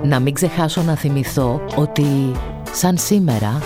Να μην ξεχάσω να θυμηθώ ότι σαν σήμερα...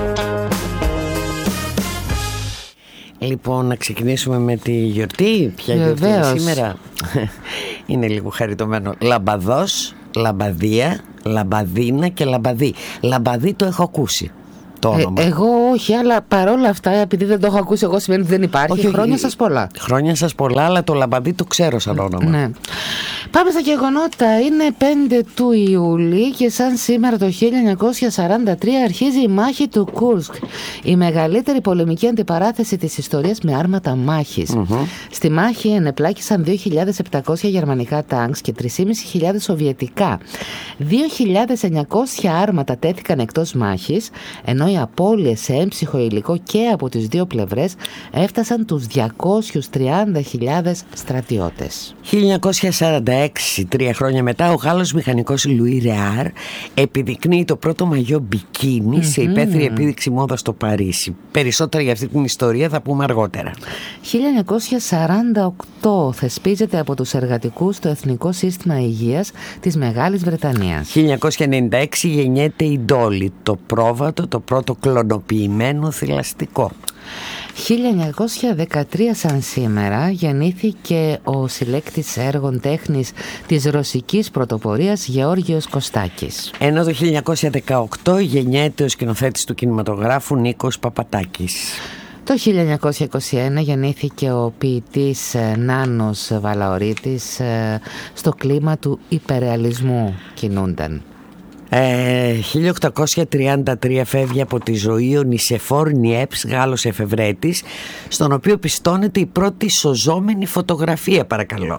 Λοιπόν, να ξεκινήσουμε με τη γιορτή. Ποια γιορτή είναι σήμερα? Είναι λίγο χαριτωμένο. Λαμπαδός, λαμπαδία, λαμπαδίνα και λαμπαδί. Λαμπαδί το έχω ακούσει το όνομα. Εγώ όχι, αλλά παρόλα αυτά, επειδή δεν το έχω ακούσει εγώ, σημαίνει ότι δεν υπάρχει. Όχι, χρόνια σας πολλά. Χρόνια σας πολλά, αλλά το λαμπαδί το ξέρω σαν όνομα. Ναι. Πάμε στα γεγονότα. Είναι 5 του Ιούλη και σαν σήμερα το 1943 αρχίζει η μάχη του Κούρσκ, η μεγαλύτερη πολεμική αντιπαράθεση της ιστορίας με άρματα μάχης. Στη μάχη ενεπλάκησαν 2.700 γερμανικά τάγκς και 3.500 σοβιετικά. 2.900 άρματα τέθηκαν εκτός μάχης, ενώ οι απώλειες σε έμψυχο υλικό και από τις δύο πλευρές έφτασαν τους 230.000 στρατιώτες. 1946, 3 χρόνια μετά, ο Γάλλος μηχανικός Λουί Ρεάρ επιδεικνύει το πρώτο μαγιό μπικίνι σε υπαίθρια επίδειξη μόδα στο Παρίσι. Περισσότερα για αυτή την ιστορία θα πούμε αργότερα. 1948 θεσπίζεται από τους εργατικούς το Εθνικό Σύστημα Υγείας της Μεγάλης Βρετανίας. 1996 γεννιέται η Ντόλι, το πρόβατο, το πρώτο κλωνοποιημένο θηλαστικό. 1913 σαν σήμερα γεννήθηκε ο συλλέκτης έργων τέχνης της ρωσικής πρωτοπορίας Γεώργιος Κωστάκης. Ενώ το 1918 γεννιέται ο σκηνοθέτης του κινηματογράφου Νίκος Παπατάκης. Το 1921 γεννήθηκε ο ποιητής Νάνος Βαλαωρίτης. Στο κλίμα του υπερρεαλισμού κινούνταν. 1833 φεύγει από τη ζωή ο Νισεφόρ Νιέψ, Γάλλος εφευρέτης, στον οποίο πιστώνεται η πρώτη σωζόμενη φωτογραφία, παρακαλώ.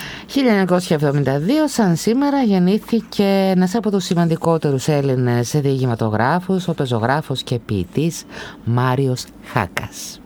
1972 σαν σήμερα γεννήθηκε ένας από τους σημαντικότερους Έλληνες διηγηματογράφους, ο πεζογράφος και ποιητής Μάριος Χάκας.